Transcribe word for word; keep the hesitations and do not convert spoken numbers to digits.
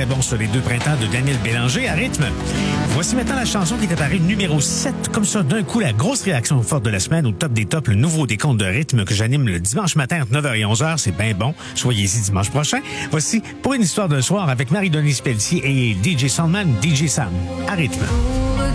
très bon sur les deux printemps de Daniel Bélanger à rythme. Voici maintenant la chanson qui est apparue numéro sept. Comme ça, d'un coup, la grosse réaction forte de la semaine au top des tops, le nouveau décompte de rythme que j'anime le dimanche matin entre neuf heures et onze heures. C'est bien bon. Soyez-y dimanche prochain. Voici Pour une histoire d'un soir avec Marie-Denise Pelletier et D J Sandman, D J Sam. À rythme.